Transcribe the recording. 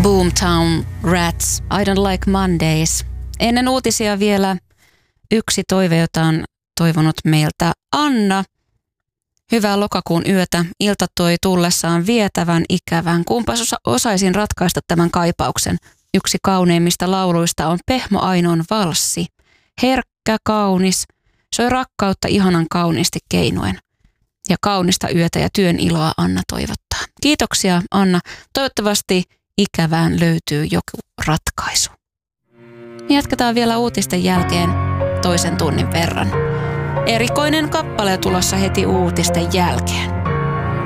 Boomtown Rats, I Don't Like Mondays. Ennen uutisia vielä yksi toive, jota on toivonut meiltä Anna. Hyvää lokakuun yötä. Ilta toi tullessaan vietävän ikävän. Kumpas osaisin ratkaista tämän kaipauksen. Yksi kauneimmista lauluista on Pehmo Ainon valssi. Herkkä, kaunis. Soi rakkautta ihanan kauniisti keinoen. Ja kaunista yötä ja työn iloa Anna toivottaa. Kiitoksia Anna. Toivottavasti ikävään löytyy joku ratkaisu. Jatketaan vielä uutisten jälkeen toisen tunnin verran. Erikoinen kappale tulossa heti uutisten jälkeen.